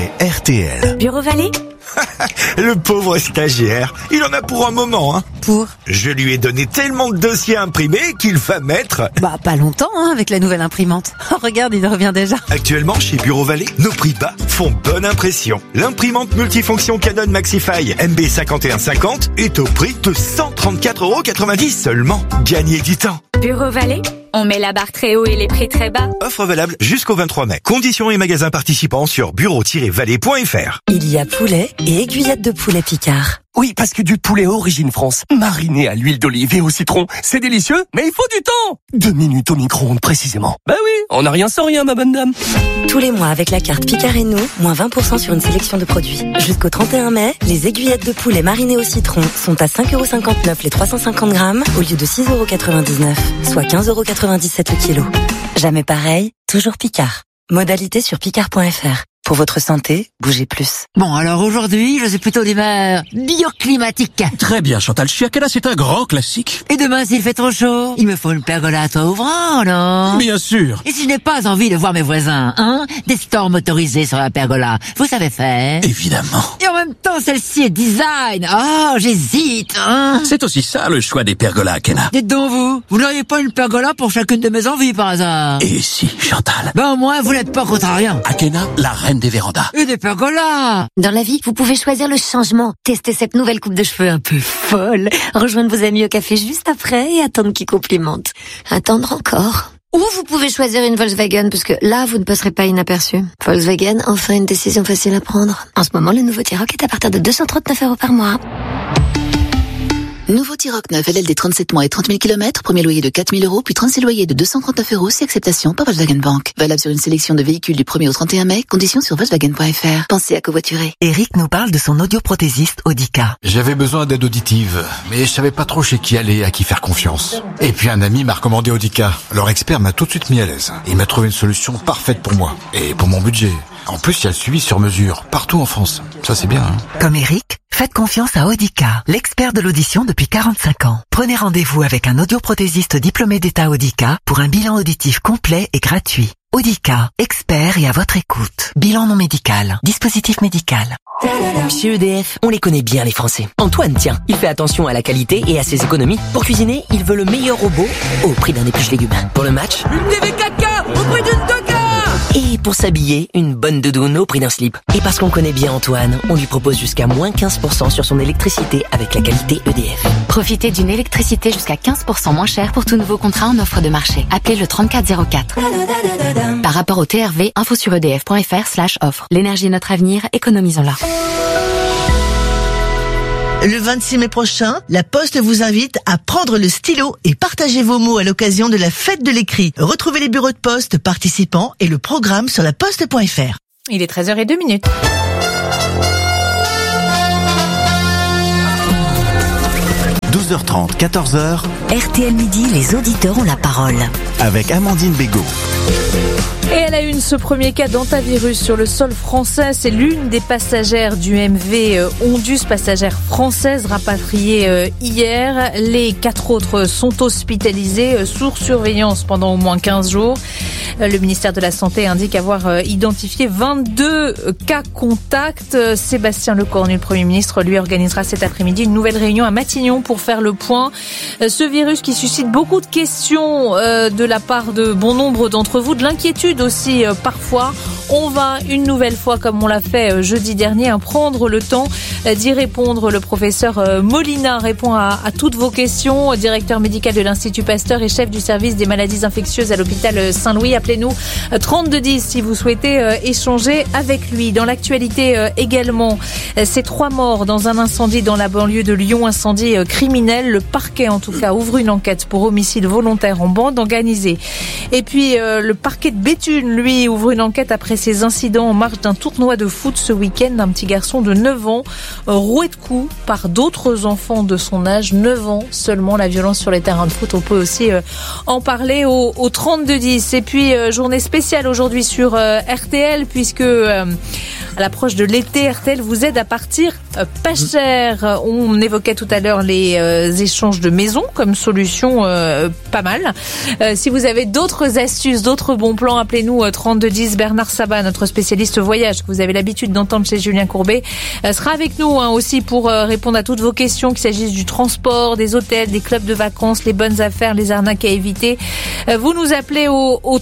c'est RTL. Bureau Vallée? Le pauvre stagiaire, il en a pour un moment, hein. Pour? Je lui ai donné tellement de dossiers à imprimer qu'il va mettre... Pas longtemps, avec la nouvelle imprimante. Oh, regarde, il revient déjà. Actuellement, chez Bureau Vallée, nos prix bas font bonne impression. L'imprimante multifonction Canon Maxify MB5150 est au prix de 134,90 € seulement. Gagnez du temps. Bureau Vallée, on met la barre très haut et les prix très bas. Offre valable jusqu'au 23 mai. Conditions et magasins participants sur bureau-vallée.fr. Il y a poulet et aiguillettes de poulet Picard. Oui, parce que du poulet origine France, mariné à l'huile d'olive et au citron, c'est délicieux, mais il faut du temps. 2 minutes au micro-ondes précisément. Bah oui, on n'a rien sans rien, ma bonne dame. Tous les mois avec la carte Picard et nous, moins 20% sur une sélection de produits. Jusqu'au 31 mai, les aiguillettes de poulet marinées au citron sont à 5,59 € les 350 grammes au lieu de 6,99 €, soit 15,97 € le kilo. Jamais pareil, toujours Picard. Modalité sur picard.fr. Pour votre santé, bougez plus. Bon, alors aujourd'hui, je suis plutôt d'humeur bioclimatique. Très bien, Chantal Chiakela, c'est un grand classique. Et demain, s'il fait trop chaud, il me faut une pergola à toit ouvrant, non? Bien sûr. Et si je n'ai pas envie de voir mes voisins, des stores motorisés sur la pergola, vous savez faire? Évidemment. Et en même temps, celle-ci est design. Oh, j'hésite, C'est aussi ça, le choix des pergolas Akena. Dites donc vous n'auriez pas une pergola pour chacune de mes envies, par hasard? Et si, Chantal? Ben, au moins, vous n'êtes pas contrariant. Akena, la reine des vérandas. Et des pergolas. Dans la vie, vous pouvez choisir le changement. Testez cette nouvelle coupe de cheveux un peu folle. Rejoindre vos amis au café juste après et attendre qu'ils complimentent. Attendre encore. Ou vous pouvez choisir une Volkswagen, parce que là, vous ne passerez pas inaperçu. Volkswagen, enfin une décision facile à prendre. En ce moment, le nouveau T-Roc est à partir de 239 € par mois. Nouveau T-Roc 9 LLD 37 mois et 30 000 km, premier loyer de 4 000 €, puis 36 loyers de 239 € si acceptation par Volkswagen Bank. Valable sur une sélection de véhicules du 1er au 31 mai, conditions sur Volkswagen.fr. Pensez à covoiturer. Eric nous parle de son audioprothésiste Audica. J'avais besoin d'aide auditive, mais je savais pas trop chez qui aller, à qui faire confiance. Et puis un ami m'a recommandé Audica. Leur expert m'a tout de suite mis à l'aise. Il m'a trouvé une solution parfaite pour moi, et pour mon budget. En plus, il y a le suivi sur mesure, partout en France. Ça, c'est bien, hein. Comme Eric, faites confiance à Audica, l'expert de l'audition depuis 45 ans. Prenez rendez-vous avec un audioprothésiste diplômé d'État Audica pour un bilan auditif complet et gratuit. Audica, expert et à votre écoute. Bilan non médical, dispositif médical. Chez EDF, on les connaît bien les Français. Antoine, tiens, il fait attention à la qualité et à ses économies. Pour cuisiner, il veut le meilleur robot au prix d'un épluche-légumes. Pour le match, Une TV caca au prix d'une Toka. et pour s'habiller, une bonne doudoune au prix d'un slip. Et parce qu'on connaît bien Antoine, on lui propose jusqu'à moins 15% sur son électricité avec la qualité EDF. Profitez d'une électricité jusqu'à 15% moins chère pour tout nouveau contrat en offre de marché. Appelez le 3404. Par rapport au TRV, info sur edf.fr/offre. L'énergie est notre avenir, économisons-la. Le 26 mai prochain, La Poste vous invite à prendre le stylo et partager vos mots à l'occasion de la fête de l'écrit. Retrouvez les bureaux de poste participants et le programme sur laposte.fr. Il est 13h02. 12h30, 14h, RTL Midi, les auditeurs ont la parole. avec Amandine Bégaud. Et elle a eu ce premier cas d'hantavirus sur le sol français. C'est l'une des passagères du MV Ondus, passagère française rapatriée hier. Les 4 autres sont hospitalisés sous surveillance pendant au moins 15 jours. Le ministère de la Santé indique avoir identifié 22 cas contacts. Sébastien Lecornu, le Premier ministre, lui organisera cet après-midi une nouvelle réunion à Matignon pour faire le point. Ce virus qui suscite beaucoup de questions de la part de bon nombre d'entre vous, de l'inquiétude aussi parfois. On va une nouvelle fois, comme on l'a fait jeudi dernier, prendre le temps d'y répondre. Le professeur Molina répond à toutes vos questions, directeur médical de l'Institut Pasteur et chef du service des maladies infectieuses à l'hôpital Saint-Louis. Appelez-nous 3210 si vous souhaitez échanger avec lui. Dans l'actualité également, ces 3 morts dans un incendie dans la banlieue de Lyon, incendie criminel. Le parquet en tout cas ouvre une enquête pour homicide volontaire en bande organisée. Et puis le parquet de Béthune, lui, ouvre une enquête après ces incidents en marge d'un tournoi de foot ce week-end d'un petit garçon de 9 ans roué de coups par d'autres enfants de son âge. 9 ans seulement, la violence sur les terrains de foot. On peut aussi en parler au 3210. Et puis journée spéciale aujourd'hui sur RTL puisque à l'approche de l'été, RTL vous aide à partir pas cher. On évoquait tout à l'heure les échanges de maisons comme solution pas mal. Si vous avez d'autres astuces, d'autres bons plans, appelez-nous 3210. Bernard Sabat, notre spécialiste voyage, que vous avez l'habitude d'entendre chez Julien Courbet, sera avec nous aussi pour répondre à toutes vos questions, qu'il s'agisse du transport, des hôtels, des clubs de vacances, les bonnes affaires, les arnaques à éviter. Vous nous appelez au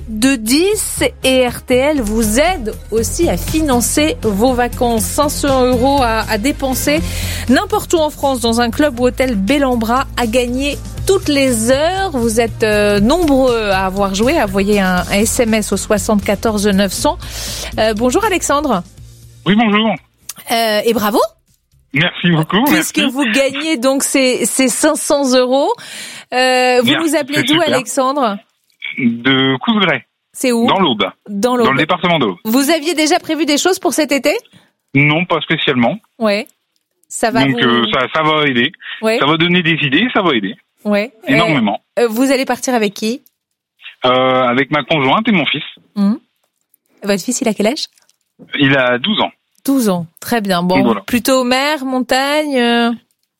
3210 et RTL vous aide aussi à financer vos vacances. 500 € à dépenser n'importe où en France, dans un club ou hôtel Bellambra, à gagner toutes les heures. Vous êtes nombreux à avoir joué, à envoyer un SMS au 74 900. Bonjour Alexandre. Oui, bonjour. Et bravo. Merci beaucoup. Puisque vous gagnez donc ces 500 €. Vous nous appelez d'où, Alexandre? De Couseret. C'est où? Dans l'Aube. Dans le département d'Aube. Vous aviez déjà prévu des choses pour cet été? Non, pas spécialement. Ouais. Ça va. Donc ça va aider. Ouais. Ça va donner des idées, ça va aider. Ouais. Énormément. Vous allez partir avec qui? Avec ma conjointe et mon fils. Votre fils, il a quel âge? Il a 12 ans. 12 ans. Très bien. Bon, voilà. Plutôt mer, montagne.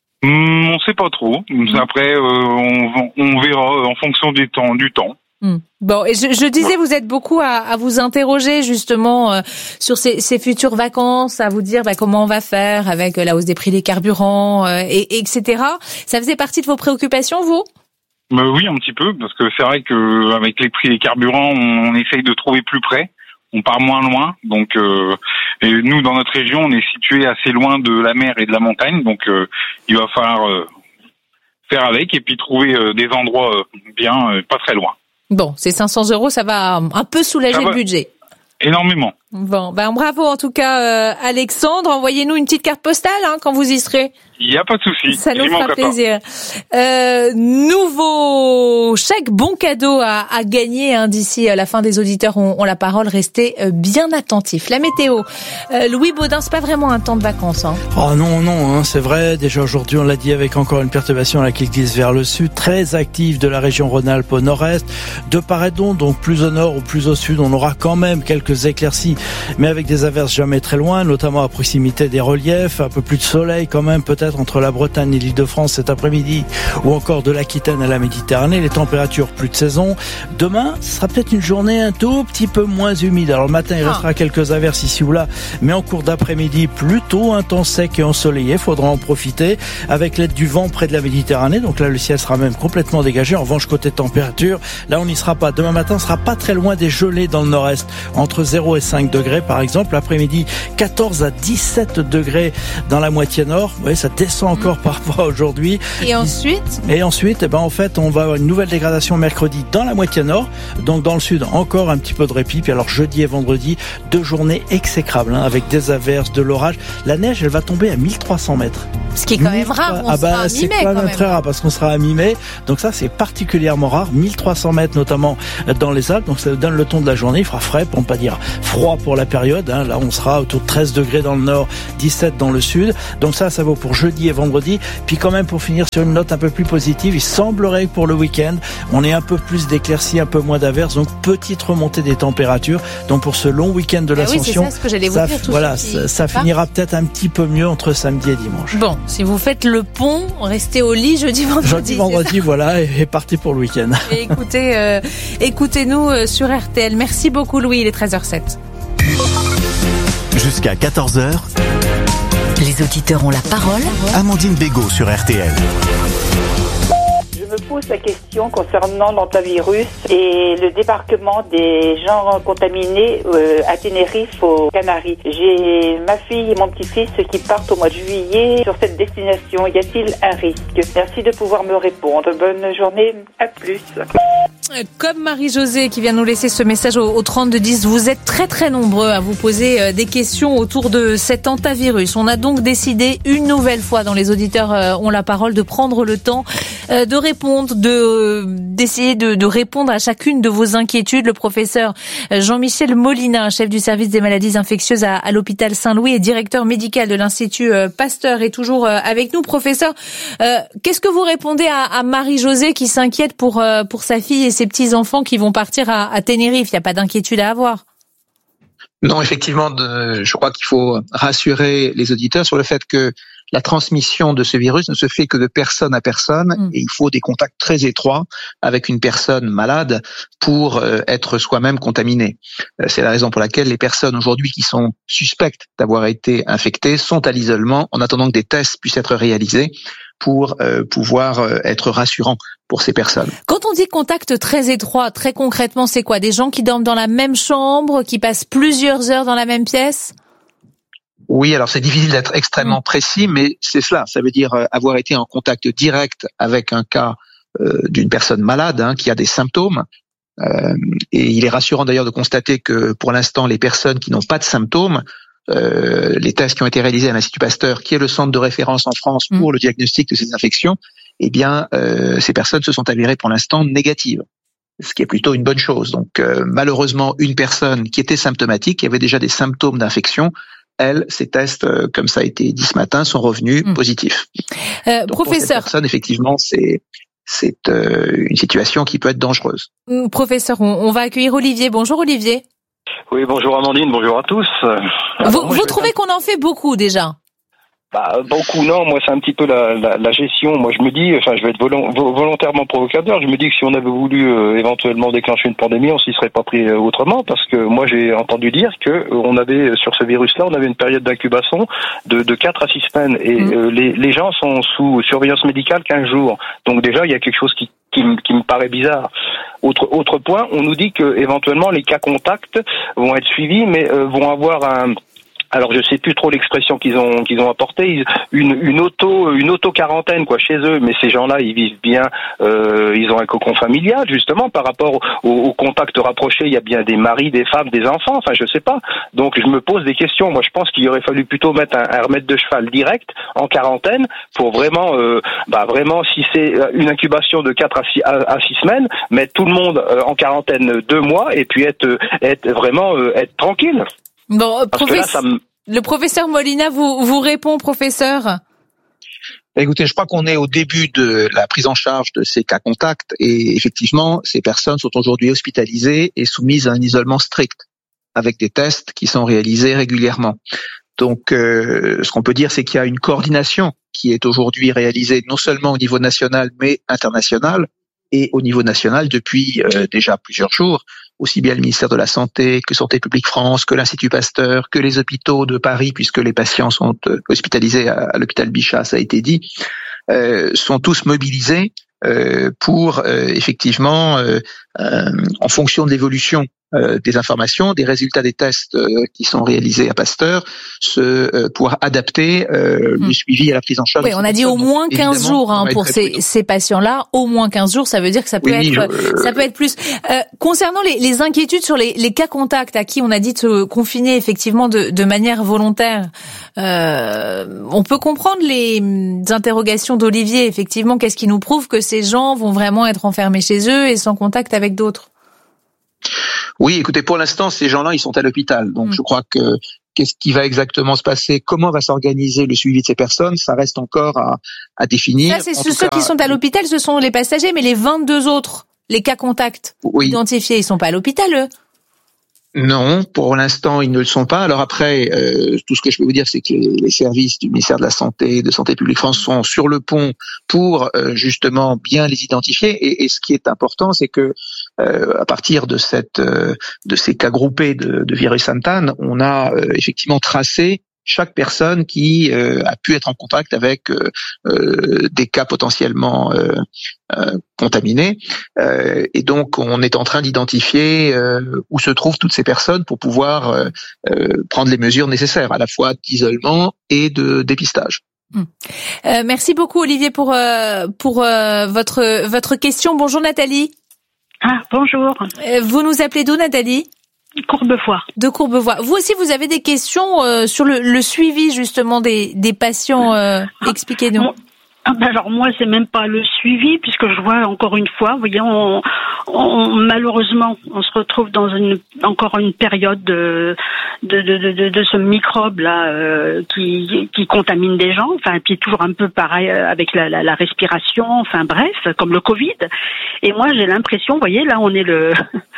On sait pas trop. Après, on verra en fonction du temps. Bon, et je disais, vous êtes beaucoup à vous interroger justement sur ces futures vacances, à vous dire comment on va faire avec la hausse des prix des carburants, etc. Ça faisait partie de vos préoccupations, vous? Oui, un petit peu, parce que c'est vrai que avec les prix des carburants, on essaye de trouver plus près. On part moins loin, donc et nous dans notre région, on est situé assez loin de la mer et de la montagne, donc il va falloir faire avec et puis trouver des endroits bien, pas très loin. Bon, ces 500 €, ça va un peu soulager le budget. Énormément. Bon, bravo en tout cas Alexandre. Envoyez-nous une petite carte postale quand vous y serez. Il n'y a pas de souci. Ça nous fera plaisir. Nouveau chèque bon cadeau à gagner d'ici la fin des auditeurs ont la parole. Restez bien attentifs. La météo. Louis Baudin, c'est pas vraiment un temps de vacances. Oh non, c'est vrai. Déjà aujourd'hui, on l'a dit, avec encore une perturbation qui glisse vers le sud, très active de la région Rhône-Alpes au nord-est. De part et d'autre, donc plus au nord ou plus au sud, on aura quand même quelques éclaircies, mais avec des averses jamais très loin, notamment à proximité des reliefs. Un peu plus de soleil quand même, peut-être entre la Bretagne et l'Île-de-France cet après-midi, ou encore de l'Aquitaine à la Méditerranée. Les températures plus de saison. Demain, ce sera peut-être une journée un tout petit peu moins humide. Alors le matin, il restera quelques averses ici ou là, mais en cours d'après-midi, plutôt un temps sec et ensoleillé. Faudra en profiter avec l'aide du vent près de la Méditerranée. Donc là, le ciel sera même complètement dégagé. En revanche, côté température, là, on n'y sera pas. Demain matin, on sera pas très loin des gelées dans le nord-est, entre 0 et 5 degrés par exemple. L'après-midi, 14 à 17 degrés dans la moitié nord. Oui, ça descend encore par rapport à aujourd'hui. Et ensuite, en fait, on va avoir une nouvelle dégradation mercredi dans la moitié nord. Donc dans le sud, encore un petit peu de répit. Puis alors jeudi et vendredi, 2 journées exécrables, avec des averses, de l'orage. La neige, elle va tomber à 1300 mètres. Ce qui est quand même rare. C'est quand même très rare parce qu'on sera à mi-mai. Donc ça, c'est particulièrement rare. 1300 mètres notamment dans les Alpes. Donc ça donne le ton de la journée. Il fera frais, pour ne pas dire froid pour la période. Là, on sera autour de 13 degrés dans le nord, 17 dans le sud. Donc ça vaut pour jeudi et vendredi. Puis quand même, pour finir sur une note un peu plus positive, il semblerait que pour le week-end, on ait un peu plus d'éclaircies, un peu moins d'averses. Donc petite remontée des températures. Donc pour ce long week-end de l'Ascension, oui, c'est ça, ce que j'allais vous dire, ça finira peut-être un petit peu mieux entre samedi et dimanche. Bon, si vous faites le pont, restez au lit jeudi, vendredi. Voilà, et parti pour le week-end. Et écoutez-nous sur RTL. Merci beaucoup Louis, il est 13h07. Jusqu'à 14h. Les auditeurs ont la parole. Amandine Bégaud sur RTL. Je me pose la question concernant l'hantavirus et le débarquement des gens contaminés à Tenerife, aux Canaries. J'ai ma fille et mon petit-fils qui partent au mois de juillet sur cette destination. Y a-t-il un risque? Merci de pouvoir me répondre. Bonne journée, à plus. Comme Marie-Josée qui vient nous laisser ce message au 3210, vous êtes très très nombreux à vous poser des questions autour de cet hantavirus. On a donc décidé une nouvelle fois, dans les auditeurs ont la parole, de prendre le temps de répondre, d'essayer de répondre à chacune de vos inquiétudes. Le professeur Jean-Michel Molina, chef du service des maladies infectieuses à l'hôpital Saint-Louis et directeur médical de l'Institut Pasteur, est toujours avec nous. Professeur, qu'est-ce que vous répondez à Marie-Josée qui s'inquiète pour sa fille et ses petits-enfants qui vont partir à Tenerife? Il n'y a pas d'inquiétude à avoir? Non, effectivement, je crois qu'il faut rassurer les auditeurs sur le fait que la transmission de ce virus ne se fait que de personne à personne et il faut des contacts très étroits avec une personne malade pour être soi-même contaminé. C'est la raison pour laquelle les personnes aujourd'hui qui sont suspectes d'avoir été infectées sont à l'isolement en attendant que des tests puissent être réalisés pour pouvoir être rassurants pour ces personnes. Quand on dit contact très étroit, très concrètement, c'est quoi? Des gens qui dorment dans la même chambre, qui passent plusieurs heures dans la même pièce? Oui, alors c'est difficile d'être extrêmement précis, mais c'est cela. Ça veut dire avoir été en contact direct avec un cas d'une personne malade qui a des symptômes. Et il est rassurant d'ailleurs de constater que pour l'instant, les personnes qui n'ont pas de symptômes, les tests qui ont été réalisés à l'Institut Pasteur, qui est le centre de référence en France pour le diagnostic de ces infections, eh bien, ces personnes se sont avérées pour l'instant négatives, ce qui est plutôt une bonne chose. Donc, malheureusement, une personne qui était symptomatique, qui avait déjà des symptômes d'infection, ces tests, comme ça a été dit ce matin, sont revenus positifs. Donc, professeur, pour cette personne, effectivement, c'est une situation qui peut être dangereuse. Professeur, on va accueillir Olivier. Bonjour Olivier. Oui, bonjour Amandine, bonjour à tous. Vous trouvez qu'on en fait beaucoup déjà? Beaucoup non, moi c'est un petit peu la gestion. Moi je me dis, je vais être volontairement provocateur, je me dis que si on avait voulu éventuellement déclencher une pandémie, on s'y serait pas pris autrement, parce que moi j'ai entendu dire que on avait sur ce virus-là, on avait une période d'incubation de 4 à 6 semaines et les gens sont sous surveillance médicale 15 jours. Donc déjà il y a quelque chose qui me paraît bizarre. Autre point, on nous dit que éventuellement les cas contacts vont être suivis, mais vont avoir alors je sais plus trop l'expression qu'ils ont apporté, une auto quarantaine quoi chez eux, mais ces gens-là ils vivent bien, ils ont un cocon familial justement par rapport au contact rapproché, il y a bien des maris, des femmes, des enfants, je sais pas. Donc je me pose des questions. Moi je pense qu'il aurait fallu plutôt mettre un remède de cheval direct en quarantaine pour vraiment vraiment si c'est une incubation de 4 à 6 semaines, mettre tout le monde en quarantaine 2 mois et puis être tranquille. Bon, le professeur Molina vous répond, professeur. Écoutez, je crois qu'on est au début de la prise en charge de ces cas contacts et effectivement, ces personnes sont aujourd'hui hospitalisées et soumises à un isolement strict avec des tests qui sont réalisés régulièrement. Donc, ce qu'on peut dire, c'est qu'il y a une coordination qui est aujourd'hui réalisée non seulement au niveau national, mais international. Et au niveau national, depuis déjà plusieurs jours, aussi bien le ministère de la Santé que Santé publique France, que l'Institut Pasteur, que les hôpitaux de Paris, puisque les patients sont hospitalisés à l'hôpital Bichat, ça a été dit, sont tous mobilisés pour effectivement, en fonction de l'évolution des informations, des résultats des tests qui sont réalisés à Pasteur, pouvoir adapter le suivi à la prise en charge. Oui, on a dit au moins 15 jours pour ces patients-là. Au moins 15 jours, ça veut dire que ça peut être plus. Concernant les inquiétudes sur les cas contacts à qui on a dit de se confiner effectivement de manière volontaire, on peut comprendre les interrogations d'Olivier. Effectivement, qu'est-ce qui nous prouve que ces gens vont vraiment être enfermés chez eux et sans contact avec d'autres? Oui, écoutez, pour l'instant, ces gens-là, ils sont à l'hôpital. Donc, je crois que qu'est-ce qui va exactement se passer, comment va s'organiser le suivi de ces personnes, ça reste encore à définir. Ça, c'est ceux qui sont à l'hôpital, ce sont les passagers, mais les 22 autres, les cas contacts identifiés, ils sont pas à l'hôpital, eux? Non, pour l'instant, ils ne le sont pas. Alors après, tout ce que je peux vous dire, c'est que les services du ministère de la Santé, de Santé publique France sont sur le pont pour justement bien les identifier. Et ce qui est important, c'est que à partir de ces cas groupés de virus Santan, on a effectivement tracé chaque personne qui a pu être en contact avec des cas potentiellement contaminés. Et donc, on est en train d'identifier où se trouvent toutes ces personnes pour pouvoir prendre les mesures nécessaires, à la fois d'isolement et de dépistage. Merci beaucoup, Olivier, pour votre question. Bonjour, Nathalie. Bonjour. Vous nous appelez d'où, Nathalie? Courbevoie. De Courbevoie. Vous aussi, vous avez des questions sur le suivi justement des patients. Expliquez-nous. Alors moi, c'est même pas le suivi, puisque je vois encore une fois, vous voyez, malheureusement, on se retrouve dans encore une période de ce microbe là qui contamine des gens. Enfin, puis toujours un peu pareil avec la respiration. Enfin bref, comme le Covid. Et moi, j'ai l'impression, vous voyez, là, on est le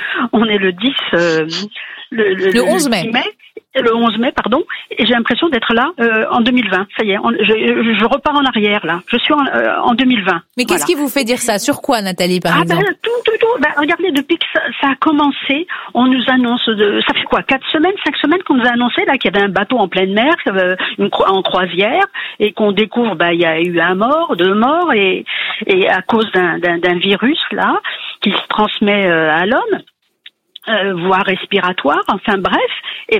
10, le 11 mai. Le 11 mai, pardon, et j'ai l'impression d'être là en 2020. Ça y est, je repars en arrière là. Je suis en 2020. Mais qu'est-ce qui vous fait dire ça? Sur quoi, Nathalie, par exemple? Tout. Regardez, depuis que ça a commencé, on nous annonce ça fait quoi, 5 semaines qu'on nous a annoncé là qu'il y avait un bateau en pleine mer, en croisière, et qu'on découvre, il y a eu 2 morts, et à cause d'un virus là qui se transmet à l'homme. Voie respiratoire, enfin bref, et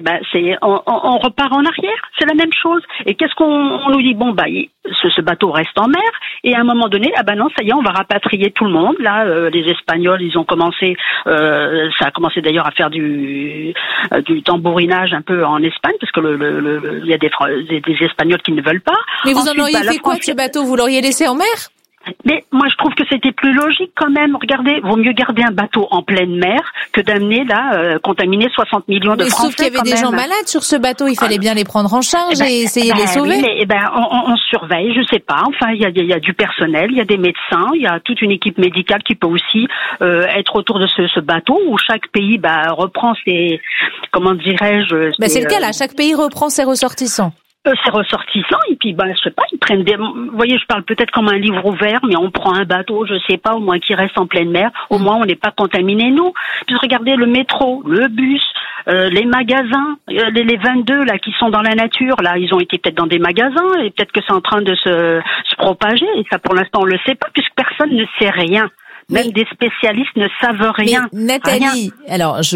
on repart en arrière, c'est la même chose. Et qu'est-ce qu'on nous dit? Ce bateau reste en mer, et à un moment donné, non, ça y est, on va rapatrier tout le monde. Là, les Espagnols, ils ont commencé, ça a commencé d'ailleurs à faire du tambourinage un peu en Espagne, parce que il y a des Espagnols qui ne veulent pas. Mais vous en auriez fait quoi de ce bateau? Vous l'auriez laissé en mer? Mais moi, je trouve que c'était plus logique quand même. Regardez, vaut mieux garder un bateau en pleine mer que d'amener contaminer 60 millions de Français. Sauf qu'il y avait des gens malades sur ce bateau, il fallait bien les prendre en charge et essayer de les sauver. Oui, mais on surveille, je sais pas. Enfin, il y a du personnel, il y a des médecins, il y a toute une équipe médicale qui peut aussi être autour de ce bateau où chaque pays reprend ses, comment dirais-je. C'est le cas là. Chaque pays reprend ses ressortissants. Ses ressortissants, et puis je sais pas, ils prennent vous voyez, je parle peut-être comme un livre ouvert, mais on prend un bateau, je sais pas, au moins qui reste en pleine mer, au moins on n'est pas contaminé nous. Puis regardez le métro, le bus, les magasins, les 22 là qui sont dans la nature, là, ils ont été peut-être dans des magasins, et peut-être que c'est en train de se propager, et ça pour l'instant on le sait pas, puisque personne ne sait rien. Même des spécialistes ne savent rien. Mais Nathalie, rien. Je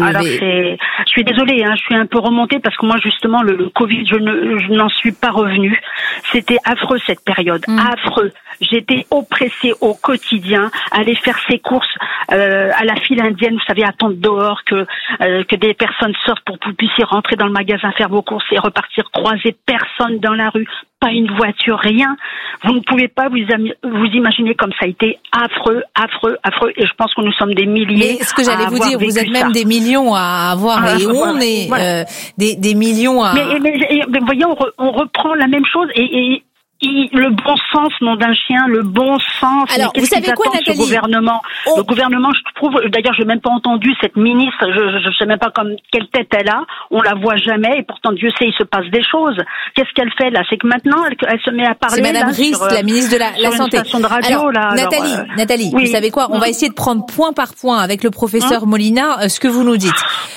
suis désolée, je suis un peu remontée parce que moi justement le Covid, je n'en suis pas revenue. C'était affreux cette période, affreux. J'étais oppressée au quotidien, aller faire ses courses à la file indienne, vous savez, attendre dehors que des personnes sortent pour que vous puissiez rentrer dans le magasin, faire vos courses et repartir, croiser personne dans la rue. Pas une voiture, rien. Vous ne pouvez pas vous imaginer comme ça a été affreux, et je pense que nous sommes des milliers. Mais ce que j'allais vous dire, vous êtes même des millions à avoir, et on est des millions à... Mais vous voyez, on reprend la même chose, et le bon sens, nom d'un chien, le bon sens. Alors, vous savez quoi, Nathalie? Le gouvernement, je trouve, d'ailleurs, je n'ai même pas entendu cette ministre, je sais même pas quelle tête elle a, on la voit jamais, et pourtant, Dieu sait, il se passe des choses. Qu'est-ce qu'elle fait, là? C'est que maintenant, elle se met à parler. C'est Madame Rist, la ministre de la Santé. De radio, alors, Nathalie, oui. Vous savez quoi? On va essayer de prendre point par point avec le professeur Molina, ce que vous nous dites.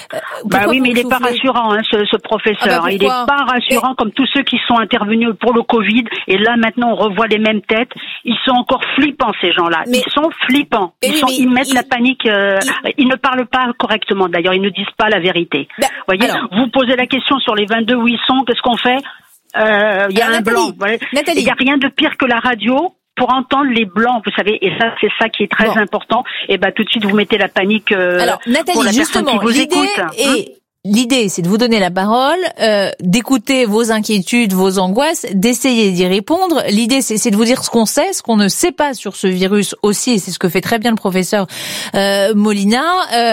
Oui, mais il n'est pas rassurant, ce professeur. Il n'est pas rassurant comme tous ceux qui sont intervenus pour le Covid. Et là, maintenant, on revoit les mêmes têtes. Ils sont encore flippants, ces gens-là. Ils sont flippants. Ils mettent la panique. Ils ne parlent pas correctement, d'ailleurs. Ils ne disent pas la vérité. Voyez, vous posez la question sur les 22 où ils sont. Qu'est-ce qu'on fait? Il y a un blanc. Il n'y a rien de pire que la radio pour entendre les blancs, vous savez. Et ça, c'est ça qui est très important. Et tout de suite, vous mettez la panique Alors, Nathalie, pour la personne qui vous écoute. L'idée, c'est de vous donner la parole, d'écouter vos inquiétudes, vos angoisses, d'essayer d'y répondre. L'idée, c'est de vous dire ce qu'on sait, ce qu'on ne sait pas sur ce virus aussi, et c'est ce que fait très bien le professeur Molina.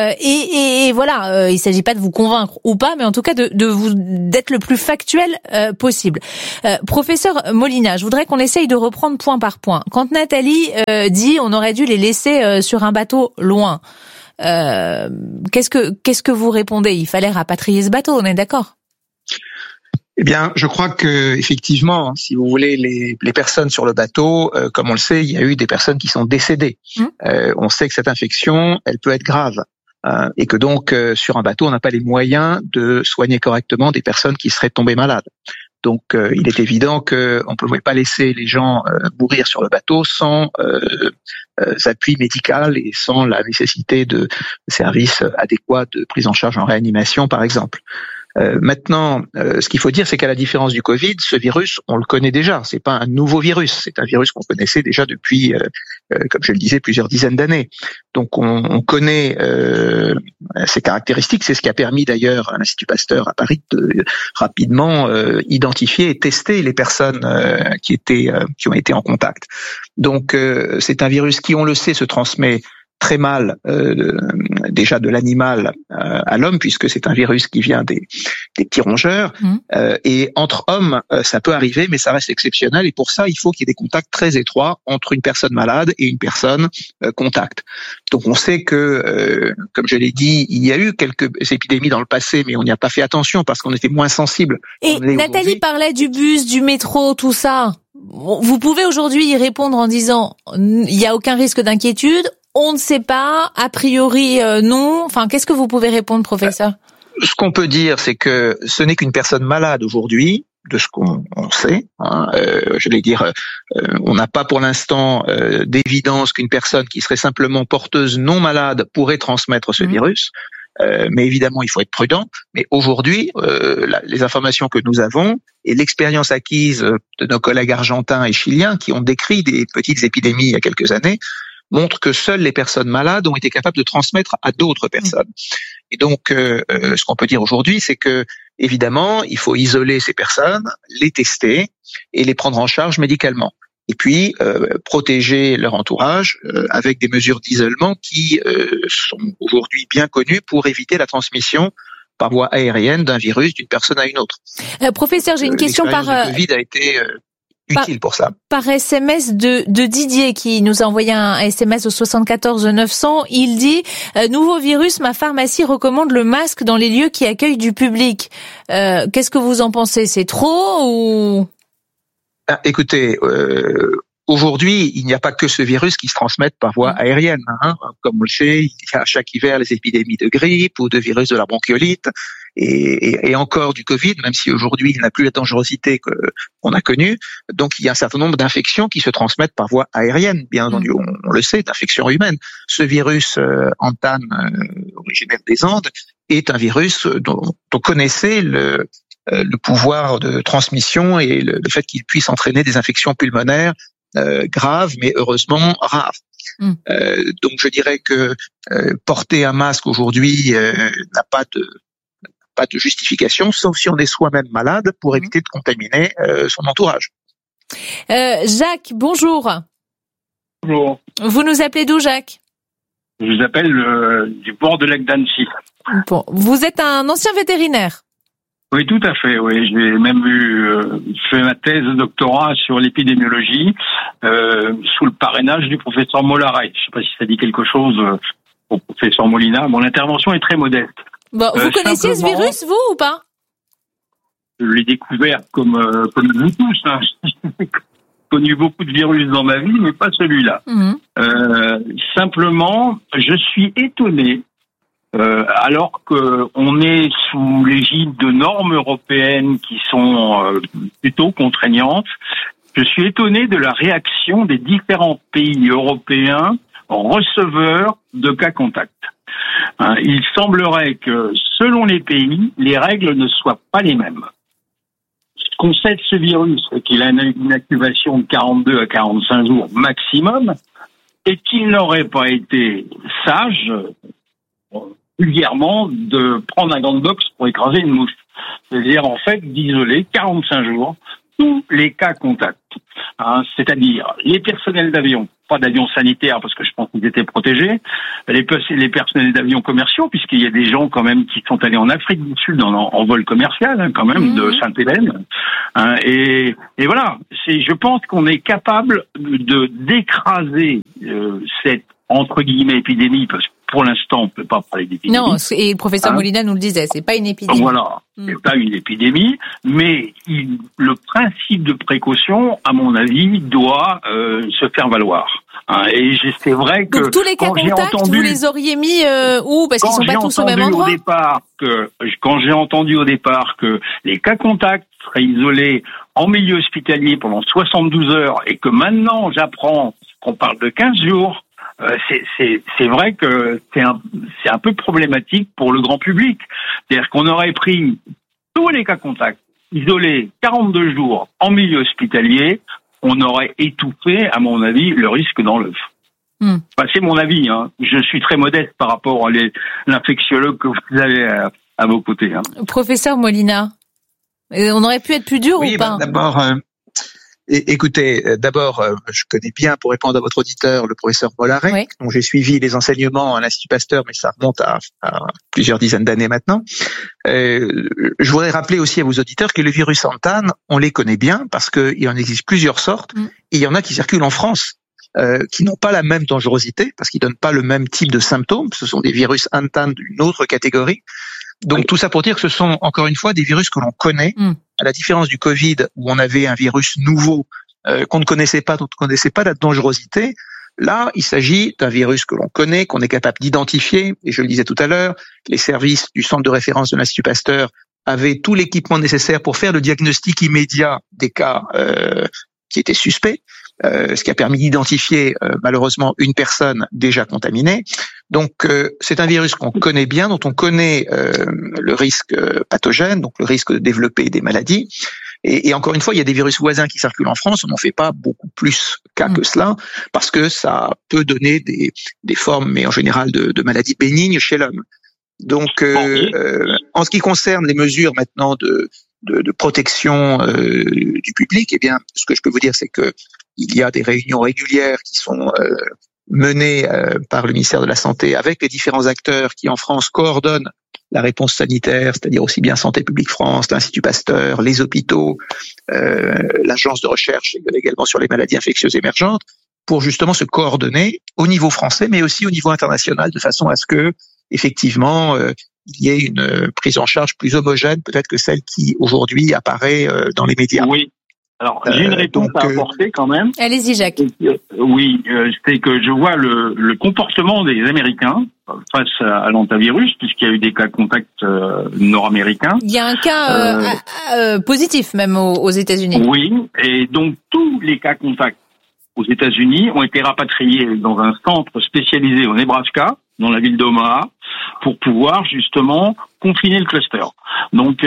Et voilà, il s'agit pas de vous convaincre ou pas, mais en tout cas d'être le plus factuel possible. Professeur Molina, je voudrais qu'on essaye de reprendre point par point. Quand Nathalie dit on aurait dû les laisser sur un bateau loin, qu'est-ce que vous répondez? Il fallait rapatrier ce bateau, on est d'accord? Eh bien, je crois que effectivement, si vous voulez, les personnes sur le bateau, comme on le sait, il y a eu des personnes qui sont décédées. On sait que cette infection, elle peut être grave. Et que donc, sur un bateau, on n'a pas les moyens de soigner correctement des personnes qui seraient tombées malades. Donc, il est évident qu'on ne pouvait pas laisser les gens mourir sur le bateau sans appui médical et sans la nécessité de services adéquats de prise en charge en réanimation, par exemple. Maintenant, ce qu'il faut dire, c'est qu'à la différence du Covid, ce virus, on le connaît déjà. C'est pas un nouveau virus. C'est un virus qu'on connaissait déjà depuis, comme je le disais, plusieurs dizaines d'années. Donc, on connaît ses caractéristiques. C'est ce qui a permis d'ailleurs à l'Institut Pasteur à Paris de rapidement identifier et tester les personnes qui ont été en contact. Donc, c'est un virus qui, on le sait, se transmet très mal déjà de l'animal à l'homme, puisque c'est un virus qui vient des petits rongeurs. Et entre hommes, ça peut arriver, mais ça reste exceptionnel. Et pour ça, il faut qu'il y ait des contacts très étroits entre une personne malade et une personne contact. Donc on sait que, comme je l'ai dit, il y a eu quelques épidémies dans le passé, mais on n'y a pas fait attention parce qu'on était moins sensible. Et Nathalie parlait du bus, du métro, tout ça. Vous pouvez aujourd'hui y répondre en disant il n'y a aucun risque d'inquiétude. On ne sait pas, a priori non. Enfin, qu'est-ce que vous pouvez répondre, professeur ? Ce qu'on peut dire, c'est que ce n'est qu'une personne malade aujourd'hui, de ce qu'on sait. Je vais dire, on n'a pas pour l'instant d'évidence qu'une personne qui serait simplement porteuse non malade pourrait transmettre ce virus. Mais évidemment, il faut être prudent. Mais aujourd'hui, les informations que nous avons et l'expérience acquise de nos collègues argentins et chiliens qui ont décrit des petites épidémies il y a quelques années, montre que seules les personnes malades ont été capables de transmettre à d'autres personnes. Et donc, ce qu'on peut dire aujourd'hui, c'est que, évidemment, il faut isoler ces personnes, les tester et les prendre en charge médicalement. Et puis, protéger leur entourage avec des mesures d'isolement qui sont aujourd'hui bien connues pour éviter la transmission par voie aérienne d'un virus d'une personne à une autre. Professeur, j'ai une question par... Le Covid a été... utile pour ça. Par SMS de Didier qui nous a envoyé un SMS au 74 900, il dit nouveau virus, ma pharmacie recommande le masque dans les lieux qui accueillent du public. Qu'est-ce que vous en pensez ? C'est trop ou... Écoutez, aujourd'hui, il n'y a pas que ce virus qui se transmette par voie aérienne. Comme on le sait, il y a chaque hiver les épidémies de grippe ou de virus de la bronchiolite et encore du Covid, même si aujourd'hui il n'a plus la dangerosité qu'on a connue. Donc il y a un certain nombre d'infections qui se transmettent par voie aérienne, bien entendu, on le sait, d'infections humaines. Ce virus Antan, originaire des Andes, est un virus dont on connaissait le pouvoir de transmission et le fait qu'il puisse entraîner des infections pulmonaires graves, mais heureusement rares. Donc je dirais que porter un masque aujourd'hui n'a pas de justification, sauf si on est soi-même malade pour éviter de contaminer son entourage. Jacques, bonjour. Bonjour. Vous nous appelez d'où, Jacques ? Je vous appelle du port de lac d'Annecy. Bon, vous êtes un ancien vétérinaire ? Oui, tout à fait. Oui, j'ai même fait ma thèse de doctorat sur l'épidémiologie sous le parrainage du professeur Mollaret. Je ne sais pas si ça dit quelque chose au professeur Molina. Bon, l'intervention est très modeste. Bon, vous connaissiez ce virus, vous, ou pas ? Je l'ai découvert comme vous tous. J'ai connu beaucoup de virus dans ma vie, mais pas celui-là. Simplement, je suis étonné, alors qu'on est sous l'égide de normes européennes qui sont plutôt contraignantes, je suis étonné de la réaction des différents pays européens receveurs de cas contacts. Il semblerait que, selon les pays, les règles ne soient pas les mêmes. Ce qu'on sait de ce virus, c'est qu'il a une incubation de 42 à 45 jours maximum, et qu'il n'aurait pas été sage, vulgairement, de prendre un gant de boxe pour écraser une mouche. C'est-à-dire, en fait, d'isoler 45 jours tous les cas contacts. C'est-à-dire les personnels d'avion, pas d'avions sanitaires parce que je pense qu'ils étaient protégés, les personnels d'avions commerciaux, puisqu'il y a des gens quand même qui sont allés en Afrique du Sud en vol commercial, quand même, de Sainte-Hélène. Et voilà, je pense qu'on est capable d'écraser cette entre guillemets épidémie, parce que pour l'instant on peut pas parler d'épidémie. Non, et le professeur Molina nous le disait, c'est pas une épidémie. Voilà, c'est pas une épidémie, mais le principe de précaution, à mon avis, doit se faire valoir. Et c'est vrai que donc tous les cas contacts, vous les auriez mis où ? Parce qu'ils sont pas tous au même endroit. Quand j'ai entendu au départ que les cas contacts seraient isolés en milieu hospitalier pendant 72 heures et que maintenant j'apprends qu'on parle de 15 jours, c'est vrai que c'est un peu problématique pour le grand public. C'est-à-dire qu'on aurait pris tous les cas contacts isolés 42 jours en milieu hospitalier, on aurait étouffé, à mon avis, le risque dans l'œuf. Enfin, c'est mon avis, hein. Je suis très modeste par rapport à l'infectiologue que vous avez à vos côtés. Hein. Professeur Molina, on aurait pu être plus dur ou pas? D'abord, écoutez, je connais bien, pour répondre à votre auditeur, le professeur Mollaret, dont j'ai suivi les enseignements à l'Institut Pasteur, mais ça remonte à plusieurs dizaines d'années maintenant. Je voudrais rappeler aussi à vos auditeurs que le virus Antan, on les connaît bien parce qu'il en existe plusieurs sortes, et il y en a qui circulent en France. Qui n'ont pas la même dangerosité parce qu'ils donnent pas le même type de symptômes. Ce sont des virus Antan d'une autre catégorie. Donc tout ça pour dire que ce sont encore une fois des virus que l'on connaît, à la différence du Covid où on avait un virus nouveau qu'on ne connaissait pas, dont on ne connaissait pas la dangerosité. Là, il s'agit d'un virus que l'on connaît, qu'on est capable d'identifier. Et je le disais tout à l'heure, les services du centre de référence de l'Institut Pasteur avaient tout l'équipement nécessaire pour faire le diagnostic immédiat des cas qui étaient suspects. Ce qui a permis d'identifier malheureusement une personne déjà contaminée. Donc c'est un virus qu'on connaît bien, dont on connaît le risque pathogène, donc le risque de développer des maladies. Et encore une fois, il y a des virus voisins qui circulent en France, on n'en fait pas beaucoup plus cas que cela, parce que ça peut donner des formes, mais en général de maladies bénignes chez l'homme. Donc en ce qui concerne les mesures maintenant de protection du public, eh bien, ce que je peux vous dire, c'est que il y a des réunions régulières qui sont menées par le ministère de la Santé avec les différents acteurs qui, en France, coordonnent la réponse sanitaire, c'est-à-dire aussi bien Santé publique France, l'Institut Pasteur, les hôpitaux, l'agence de recherche également sur les maladies infectieuses émergentes, pour justement se coordonner au niveau français, mais aussi au niveau international, de façon à ce que, effectivement, il y ait une prise en charge plus homogène, peut-être que celle qui aujourd'hui apparaît dans les médias. Oui. Alors, j'ai une réponse à apporter quand même. Allez-y, Jacques. Oui, c'est que je vois le comportement des Américains face à l'hantavirus, puisqu'il y a eu des cas contacts nord-américains. Il y a un cas positif même aux États-Unis. Oui, et donc tous les cas contacts aux États-Unis ont été rapatriés dans un centre spécialisé au Nebraska, dans la ville d'Omaha, pour pouvoir justement confiner le cluster. Donc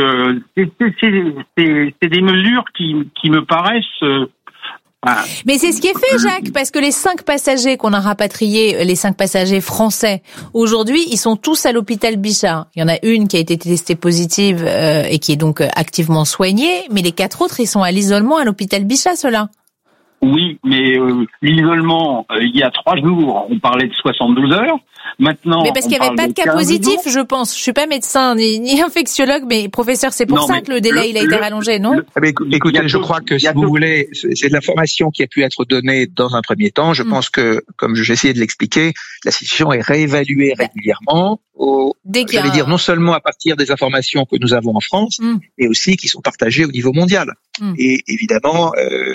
c'est des mesures qui me paraissent mais c'est ce qui est fait, Jacques, parce que les 5 passagers qu'on a rapatriés, les 5 passagers français, aujourd'hui, ils sont tous à l'hôpital Bichat. Il y en a une qui a été testée positive et qui est donc activement soignée, mais les 4 autres, ils sont à l'isolement à l'hôpital Bichat, ceux-là. Oui, mais l'isolement, il y a 3 jours, on parlait de 72 heures. Maintenant, mais parce qu'il n'y avait pas de cas positifs, je pense. Je suis pas médecin ni infectiologue, mais professeur, c'est pour ça que le délai il a été rallongé, non? Écoutez, je crois que si vous voulez, c'est de l'information qui a pu être donnée dans un premier temps. Je pense que, comme j'ai essayé de l'expliquer, la situation est réévaluée régulièrement. J'allais dire non seulement à partir des informations que nous avons en France, mais aussi qui sont partagées au niveau mondial. Et évidemment,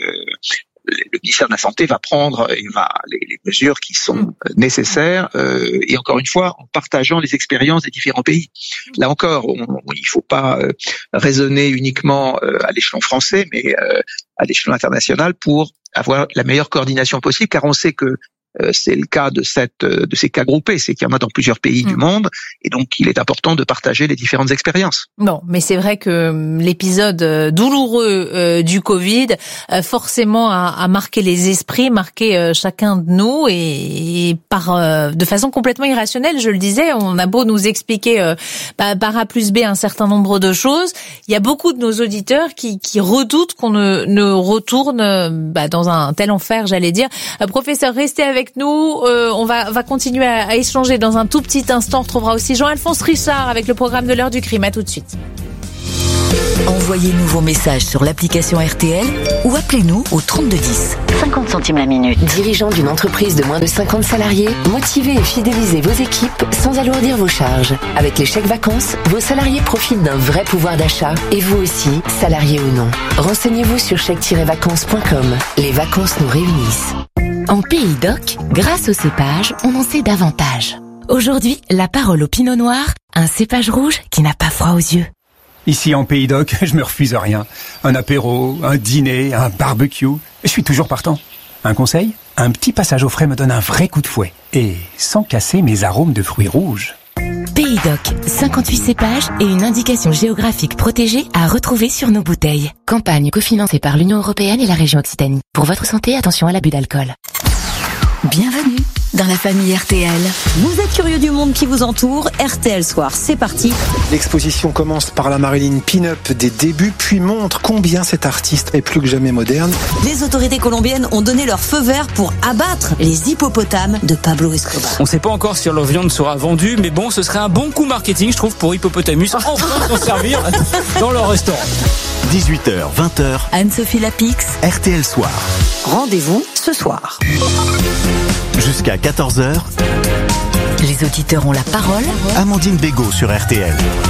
le ministère de la Santé va prendre les mesures qui sont nécessaires et encore une fois en partageant les expériences des différents pays. Là encore, il faut pas raisonner uniquement à l'échelon français, mais à l'échelon international pour avoir la meilleure coordination possible, car on sait que c'est le cas de ces cas groupés, c'est qu'il y en a dans plusieurs pays du monde, et donc il est important de partager les différentes expériences. Bon, mais c'est vrai que l'épisode douloureux du Covid forcément a marqué les esprits, marqué chacun de nous, et de façon complètement irrationnelle, je le disais, on a beau nous expliquer par A plus B un certain nombre de choses, il y a beaucoup de nos auditeurs qui redoutent qu'on ne retourne dans un tel enfer, j'allais dire. Professeur, restez avec nous, on va continuer à échanger dans un tout petit instant. On retrouvera aussi Jean-Alphonse Richard avec le programme de l'heure du crime. À tout de suite. Envoyez-nous vos messages sur l'application RTL ou appelez-nous au 3210. 50 centimes la minute. Dirigeant d'une entreprise de moins de 50 salariés, motivez et fidélisez vos équipes sans alourdir vos charges. Avec les chèques vacances, vos salariés profitent d'un vrai pouvoir d'achat et vous aussi, salariés ou non. Renseignez-vous sur chèque-vacances.com. Les vacances nous réunissent. En Pays d'Oc, grâce au cépage, on en sait davantage. Aujourd'hui, la parole au pinot noir, un cépage rouge qui n'a pas froid aux yeux. Ici en Pays d'Oc, je me refuse à rien. Un apéro, un dîner, un barbecue, je suis toujours partant. Un conseil ? Un petit passage au frais me donne un vrai coup de fouet. Et sans casser mes arômes de fruits rouges. Pays Pays Doc, 58 cépages et une indication géographique protégée à retrouver sur nos bouteilles. Campagne cofinancée par l'Union européenne et la région Occitanie. Pour votre santé, attention à l'abus d'alcool. Bienvenue dans la famille RTL. Vous êtes curieux du monde qui vous entoure, RTL Soir, c'est parti. L'exposition commence par la Marilyn Pin-Up des débuts, puis montre combien cet artiste est plus que jamais moderne. Les autorités colombiennes ont donné leur feu vert pour abattre les hippopotames de Pablo Escobar. On ne sait pas encore si leur viande sera vendue, mais bon, ce serait un bon coup marketing, je trouve, pour Hippopotamus, enfin s'en servir dans leur restaurant. 18h, 20h. Anne-Sophie Lapix. RTL Soir. Rendez-vous ce soir. Jusqu'à 14h. Les auditeurs ont la parole. Amandine Bégaud sur RTL.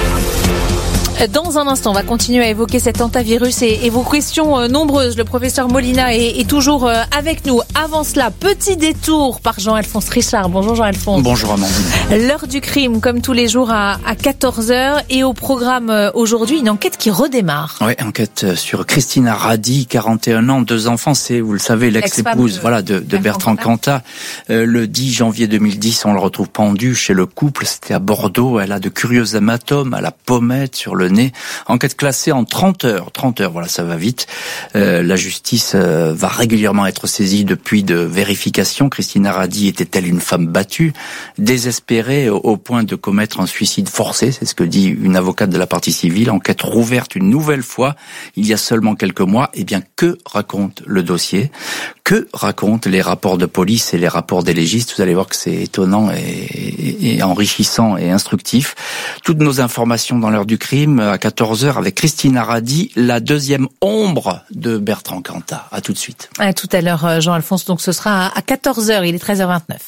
Dans un instant, on va continuer à évoquer cet hantavirus et vos questions nombreuses. Le professeur Molina est toujours avec nous. Avant cela, petit détour par Jean-Alphonse Richard. Bonjour Jean-Alphonse. Bonjour Amandine. L'heure du crime, comme tous les jours à 14h. Et au programme aujourd'hui, une enquête qui redémarre. Oui, enquête sur Christina Radi, 41 ans, 2 enfants. C'est, vous le savez, l'ex-épouse de Bertrand Cantat. Le 10 janvier 2010, on le retrouve pendu chez le couple. C'était à Bordeaux. Elle a de curieux hématomes à la pommette sur le nez. Enquête classée en 30 heures. 30 heures, voilà, ça va vite. La justice va régulièrement être saisie depuis de vérifications. Christina Radi était-elle une femme battue, désespérée au point de commettre un suicide forcé? C'est ce que dit une avocate de la partie civile. Enquête rouverte une nouvelle fois, il y a seulement quelques mois. Eh bien, que raconte le dossier? Que racontent les rapports de police et les rapports des légistes? Vous allez voir que c'est étonnant et enrichissant et instructif. Toutes nos informations dans l'heure du crime à 14h avec Christina Radi, la deuxième ombre de Bertrand Cantat. À tout de suite. À tout à l'heure, Jean-Alphonse. Donc ce sera à 14h. Il est 13h29.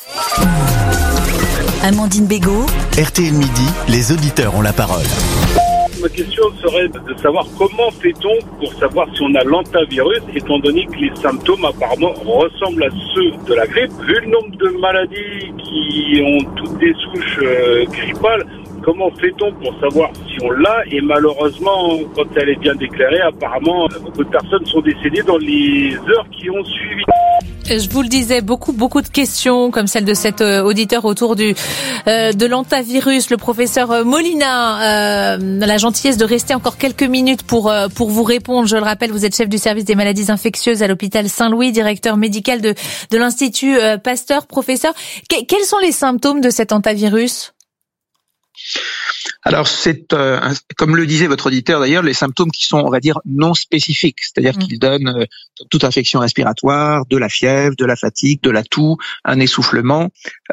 Amandine Bégaud. RTL Midi, les auditeurs ont la parole. Ma question serait de savoir comment fait-on pour savoir si on a l'hantavirus, étant donné que les symptômes apparemment ressemblent à ceux de la grippe. Vu le nombre de maladies qui ont toutes des souches grippales, comment fait-on pour savoir si on l'a? Et malheureusement, quand elle est bien déclarée, apparemment, beaucoup de personnes sont décédées dans les heures qui ont suivi. Je vous le disais, beaucoup de questions comme celle de cet auditeur autour de l'hantavirus. Le professeur Molina, la gentillesse de rester encore quelques minutes pour vous répondre. Je le rappelle, vous êtes chef du service des maladies infectieuses à l'hôpital Saint-Louis, directeur médical de l'Institut Pasteur. Professeur, quels sont les symptômes de cet hantavirus? Alors, c'est comme le disait votre auditeur d'ailleurs, les symptômes qui sont, on va dire, non spécifiques, c'est-à-dire qu'ils donnent toute infection respiratoire, de la fièvre, de la fatigue, de la toux, un essoufflement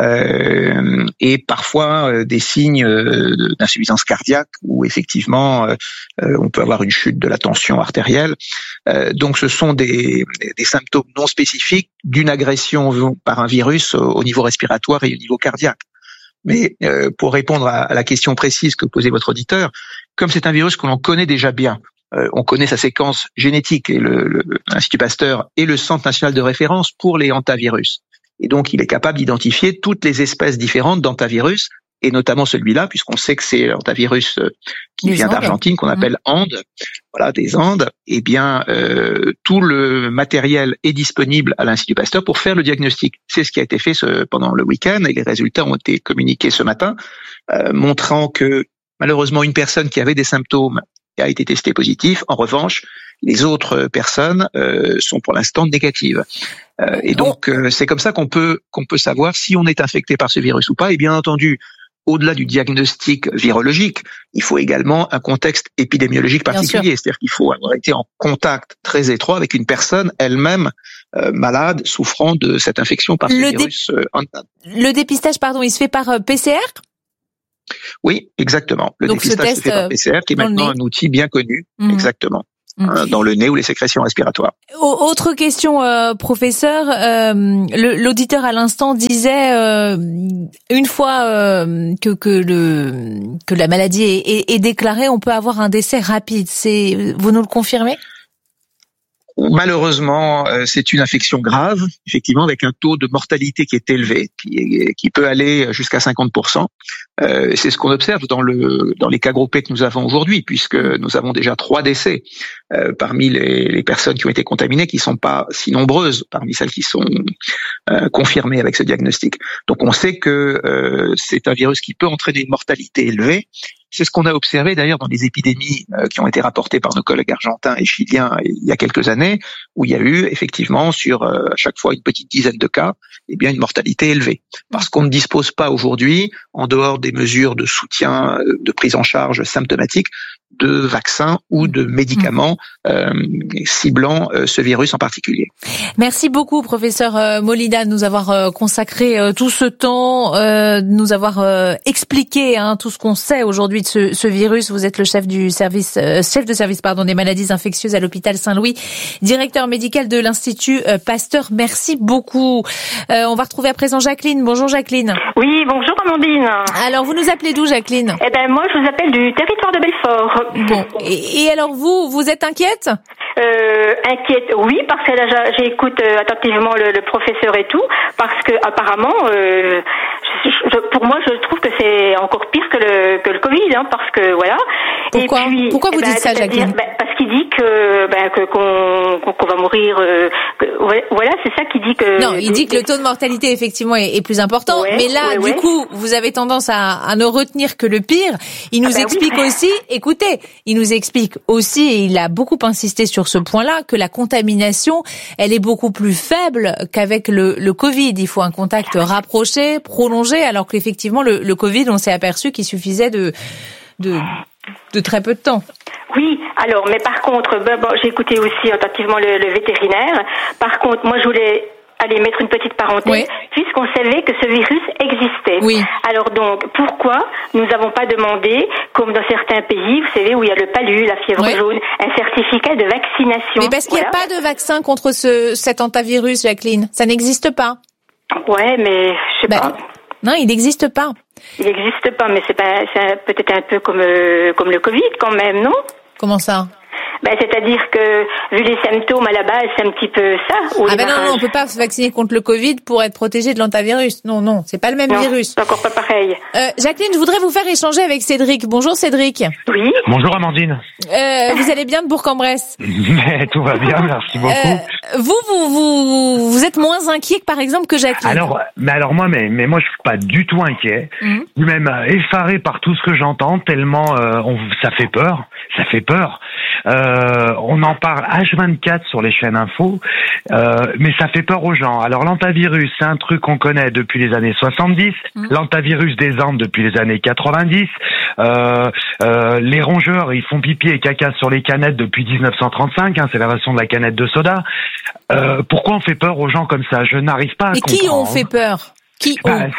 et parfois des signes d'insuffisance cardiaque où effectivement on peut avoir une chute de la tension artérielle. Donc, ce sont des symptômes non spécifiques d'une agression par un virus au niveau respiratoire et au niveau cardiaque. Mais pour répondre à la question précise que posait votre auditeur, comme c'est un virus que l'on connaît déjà bien, on connaît sa séquence génétique et l'Institut Pasteur est le centre national de référence pour les hantavirus. Et donc, il est capable d'identifier toutes les espèces différentes d'hantavirus, et notamment celui-là, puisqu'on sait que c'est l'hantavirus qui vient d'Argentine, qu'on appelle Andes, voilà, des Andes. Eh bien, tout le matériel est disponible à l'Institut Pasteur pour faire le diagnostic. C'est ce qui a été fait pendant le week-end, et les résultats ont été communiqués ce matin, montrant que malheureusement une personne qui avait des symptômes a été testée positive. En revanche, les autres personnes sont pour l'instant négatives. Et donc, c'est comme ça qu'on peut savoir si on est infecté par ce virus ou pas. Et bien entendu, au-delà du diagnostic virologique, il faut également un contexte épidémiologique particulier. C'est-à-dire qu'il faut avoir été en contact très étroit avec une personne elle-même malade, souffrant de cette infection par ce virus. Le dépistage, il se fait par PCR ? Oui, exactement. Le dépistage se fait par PCR, qui est maintenant un outil bien connu. Exactement. Dans le nez ou les sécrétions respiratoires. Autre question, professeur. L'auditeur à l'instant disait une fois que la maladie est déclarée, on peut avoir un décès rapide. Vous nous le confirmez ? malheureusement, c'est une infection grave, effectivement, avec un taux de mortalité qui est élevé, qui peut aller jusqu'à 50%. C'est ce qu'on observe dans les cas groupés que nous avons aujourd'hui, puisque nous avons déjà 3 décès parmi les personnes qui ont été contaminées, qui sont pas si nombreuses parmi celles qui sont confirmées avec ce diagnostic. Donc on sait que c'est un virus qui peut entraîner une mortalité élevée. C'est ce qu'on a observé d'ailleurs dans les épidémies qui ont été rapportées par nos collègues argentins et chiliens il y a quelques années, où il y a eu effectivement sur à chaque fois une petite dizaine de cas, eh bien une mortalité élevée. Parce qu'on ne dispose pas aujourd'hui, en dehors des mesures de soutien, de prise en charge symptomatique, de vaccins ou de médicaments ciblant ce virus en particulier. Merci beaucoup, professeur Molina, de nous avoir consacré tout ce temps, de nous avoir expliqué tout ce qu'on sait aujourd'hui de ce virus. Vous êtes le chef de service des maladies infectieuses à l'hôpital Saint-Louis, directeur médical de l'Institut Pasteur. Merci beaucoup. On va retrouver à présent Jacqueline. Bonjour Jacqueline. Oui, bonjour Amandine. Alors, vous nous appelez d'où, Jacqueline? Moi, je vous appelle du territoire de Belfort. Bon. Et alors, vous êtes inquiète? Inquiète, oui, parce que là, j'écoute attentivement le professeur et tout, parce que apparemment, pour moi, je trouve que c'est encore pire que le Covid, parce que voilà. Pourquoi vous dites ça, Jacqueline? Parce qu'il dit qu'on va mourir. Voilà, c'est ça qu'il dit que. Non, il dit que le taux de mortalité effectivement est plus important, mais là, du coup, vous avez tendance à ne retenir que le pire. Il nous explique aussi. Écoutez, il nous explique aussi, et il a beaucoup insisté sur ce point-là, que la contamination, elle est beaucoup plus faible qu'avec le Covid. Il faut un contact rapproché, prolongé, alors qu'effectivement, le Covid, on s'est aperçu qu'il suffisait de très peu de temps. Oui, alors, mais par contre, j'ai écouté aussi attentivement le vétérinaire. Par contre, moi, je voulais aller mettre une petite parenthèse, puisqu'on savait que ce virus existait. Oui. Alors donc, pourquoi nous n'avons pas demandé, comme dans certains pays, vous savez, où il y a le palu, la fièvre jaune, un certificat de vaccination? Mais parce qu'il n'y a pas de vaccin contre cet hantavirus, Jacqueline. Ça n'existe pas. Ouais, mais je sais pas. Non, il n'existe pas. Il n'existe pas, mais c'est peut-être un peu comme le Covid quand même, non? Comment ça? C'est-à-dire que, vu les symptômes à la base, c'est un petit peu ça. Non, on peut pas se vacciner contre le Covid pour être protégé de l'hantavirus. Non, c'est pas le même virus. C'est encore pas pareil. Jacqueline, je voudrais vous faire échanger avec Cédric. Bonjour Cédric. Oui. Bonjour Amandine. Vous allez bien de Bourg-en-Bresse? Mais tout va bien, merci beaucoup. Vous êtes moins inquiet que par exemple que Jacqueline? Alors moi, mais moi je suis pas du tout inquiet. Même effaré par tout ce que j'entends, tellement ça fait peur. Ça fait peur. On en parle H24 sur les chaînes info, mais ça fait peur aux gens. Alors l'hantavirus, c'est un truc qu'on connaît depuis les années 70, l'hantavirus des Andes depuis les années 90, les rongeurs, ils font pipi et caca sur les canettes depuis 1935, c'est la version de la canette de soda. Pourquoi on fait peur aux gens comme ça? Je n'arrive pas à comprendre. Et qui ont fait peur? C'est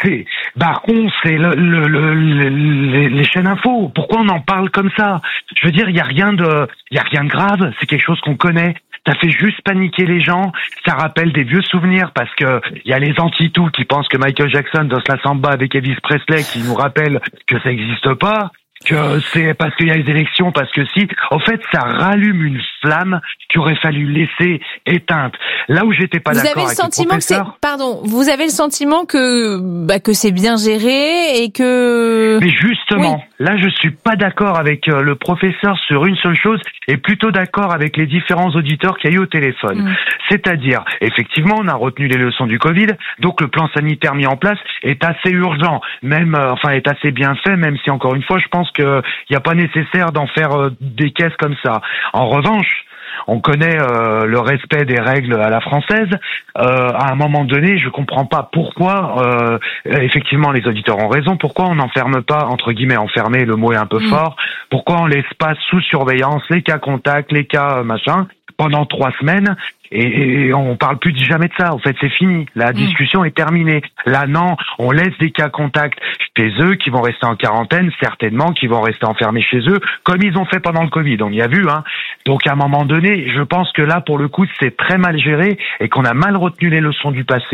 les chaînes info. Pourquoi on en parle comme ça? Je veux dire, il y a rien de grave. C'est quelque chose qu'on connaît. Ça fait juste paniquer les gens. Ça rappelle des vieux souvenirs parce que il y a les anti-tout qui pensent que Michael Jackson danse la samba avec Elvis Presley qui nous rappellent que ça n'existe pas. Que c'est parce qu'il y a les élections, parce que si, en fait, ça rallume une flamme qu'il aurait fallu laisser éteinte. Là où j'étais pas d'accord avec le professeur. Vous avez le sentiment que c'est bien géré et que. Mais justement, là, je suis pas d'accord avec le professeur sur une seule chose et plutôt d'accord avec les différents auditeurs qu'il y a eu au téléphone. C'est-à-dire, effectivement, on a retenu les leçons du Covid, donc le plan sanitaire mis en place est assez urgent, est assez bien fait, même si encore une fois, je pense qu'il n'y a pas nécessaire d'en faire des caisses comme ça. En revanche, on connaît le respect des règles à la française. À un moment donné, je comprends pas pourquoi, effectivement, les auditeurs ont raison, pourquoi on n'enferme pas, entre guillemets, enfermer, le mot est un peu fort, pourquoi on laisse pas sous surveillance les cas contacts, les cas machin, pendant 3 semaines, et on parle plus jamais de ça. En fait, c'est fini. La discussion est terminée. Là, non, on laisse des cas contacts chez eux qui vont rester en quarantaine, certainement, qui vont rester enfermés chez eux, comme ils ont fait pendant le Covid. On y a vu, Donc, à un moment donné, je pense que là, pour le coup, c'est très mal géré et qu'on a mal retenu les leçons du passé.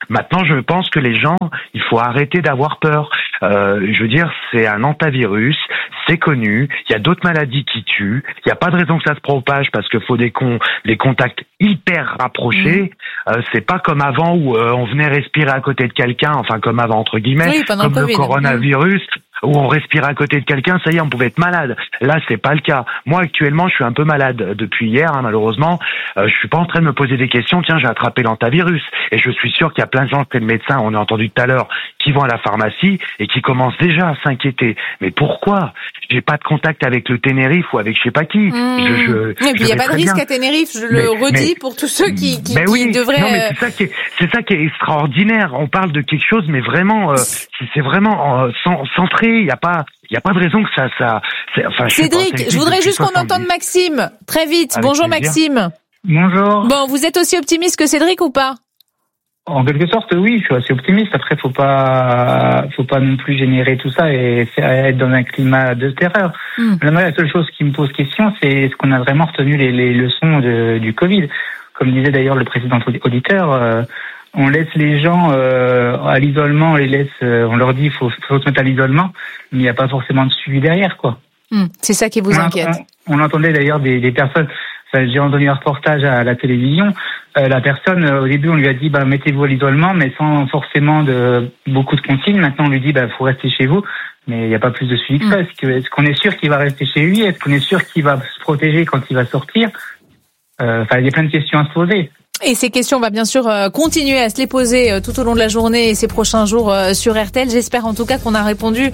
Maintenant, je pense que les gens, il faut arrêter d'avoir peur. Je veux dire, c'est un hantavirus, c'est connu. Il y a d'autres maladies qui tuent. Il n'y a pas de raison que ça se propage parce qu'il faut des contacts hyper rapprochés. C'est pas comme avant où on venait respirer à côté de quelqu'un, enfin comme avant entre guillemets, comme le coronavirus. Où on respire à côté de quelqu'un, ça y est, on pouvait être malade. Là, c'est pas le cas. Moi, actuellement, je suis un peu malade depuis hier, malheureusement. Je suis pas en train de me poser des questions. Tiens, j'ai attrapé l'hantavirus. Et je suis sûr qu'il y a plein de gens, près de médecins, on a entendu tout à l'heure, qui vont à la pharmacie et qui commencent déjà à s'inquiéter. Mais pourquoi? J'ai pas de contact avec le Ténérife ou avec je sais pas qui. Et puis il y a pas de risque à Ténérife, je le redis pour tous ceux qui devraient. Non, mais c'est ça qui est extraordinaire. On parle de quelque chose, mais vraiment, c'est vraiment centré. Il y a pas de raison que ça. Enfin, Cédric, je voudrais juste qu'on entende Maxime très vite. Avec Bonjour plaisir. Maxime. Bonjour. Bon, vous êtes aussi optimiste que Cédric ou pas? En quelque sorte, oui, je suis assez optimiste. Après, faut pas non plus générer tout ça et être dans un climat de terreur. La seule chose qui me pose question, c'est est-ce qu'on a vraiment retenu les leçons du Covid? Comme disait d'ailleurs le précédent auditeur, on laisse les gens à l'isolement, on leur dit faut se mettre à l'isolement, mais il n'y a pas forcément de suivi derrière, quoi. C'est ça qui vous inquiète. On entendait d'ailleurs des personnes. J'ai entendu un reportage à la télévision. La personne, au début, on lui a dit mettez-vous à l'isolement, mais sans forcément beaucoup de consignes. Maintenant, on lui dit faut rester chez vous, mais il n'y a pas plus de suivi que ça. Est-ce qu'on est sûr qu'il va rester chez lui? Est-ce qu'on est sûr qu'il va se protéger quand il va sortir? Il y a plein de questions à se poser. Et ces questions, on va bien sûr continuer à se les poser tout au long de la journée et ces prochains jours sur RTL. J'espère en tout cas qu'on a répondu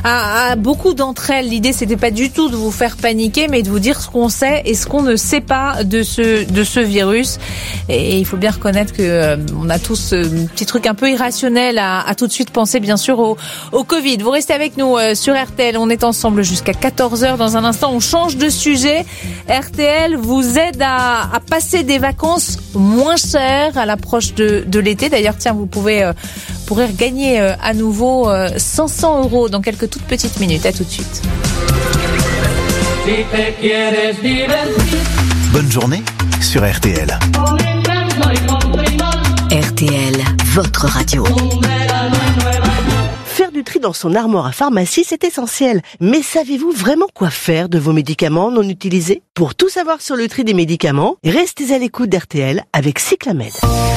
à beaucoup d'entre elles. L'idée, c'était pas du tout de vous faire paniquer, mais de vous dire ce qu'on sait et ce qu'on ne sait pas de ce virus. Et il faut bien reconnaître que on a tous ce petit truc un peu irrationnel à tout de suite penser bien sûr au Covid. Vous restez avec nous sur RTL. On est ensemble jusqu'à 14h. Dans un instant, on change de sujet. RTL vous aide à passer des vacances moins cher à l'approche de l'été. D'ailleurs, tiens, vous pourrez gagner à nouveau 500 € dans quelques toutes petites minutes. À tout de suite. Bonne journée sur RTL. RTL, votre radio. Faire du tri dans son armoire à pharmacie, c'est essentiel. Mais savez-vous vraiment quoi faire de vos médicaments non utilisés? Pour tout savoir sur le tri des médicaments, restez à l'écoute d'RTL avec Cyclamed.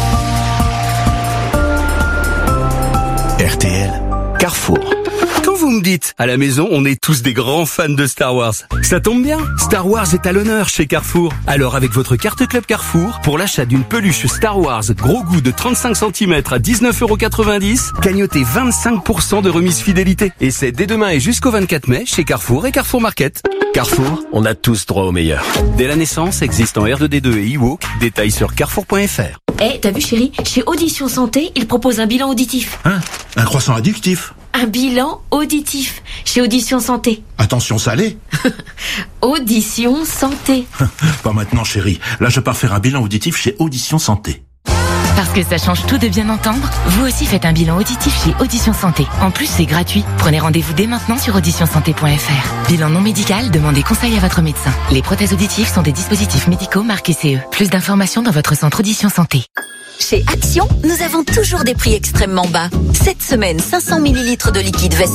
RTL, Carrefour. Quand vous me dites, à la maison, on est tous des grands fans de Star Wars. Ça tombe bien, Star Wars est à l'honneur chez Carrefour. Alors avec votre carte Club Carrefour, pour l'achat d'une peluche Star Wars gros goût de 35 cm à 19,90 €, gagnotez 25% de remise fidélité. Et c'est dès demain et jusqu'au 24 mai chez Carrefour et Carrefour Market. Carrefour, on a tous droit au meilleur. Dès la naissance, existe en R2D2 et eWalk. Détails sur carrefour.fr. T'as vu chérie, chez Audition Santé, ils proposent un bilan auditif. Un croissant addictif. Un bilan auditif chez Audition Santé. Attention salé. Audition Santé. Pas maintenant chérie, là je pars faire un bilan auditif chez Audition Santé. Parce que ça change tout de bien entendre, vous aussi faites un bilan auditif chez Audition Santé. En plus, c'est gratuit. Prenez rendez-vous dès maintenant sur auditionsanté.fr. Bilan non médical, demandez conseil à votre médecin. Les prothèses auditives sont des dispositifs médicaux marqués CE. Plus d'informations dans votre centre Audition Santé. Chez Action, nous avons toujours des prix extrêmement bas. Cette semaine, 500 ml de liquide vaisselle